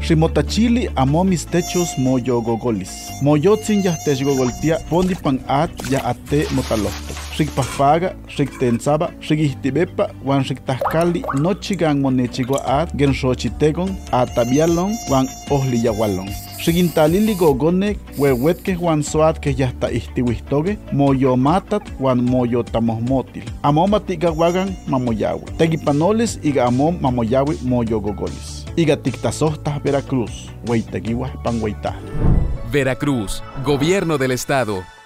Ximotachili amo mis techos moyo gogolis. Moyotzin ya techgogoltia pondi pan at ya ate motalofto. Xikpafaga, xiktensaba, xikihtibepa, wan xiktahkali nochigan monechigua at gen xochitegon atabialon wan ohliyahualon. Xikintalili gogonek huehuetkeh wan soat que yahta ihtiwihtoge moyo matat wan moyo tamohmotil. Amo matikawagan mamoyawi. Tegipanoles iga amom mamoyawi moyo gogolis. Iga tiktasohtah Veracruz, hueytegiwah pan hueytah. Veracruz, Gobierno del Estado.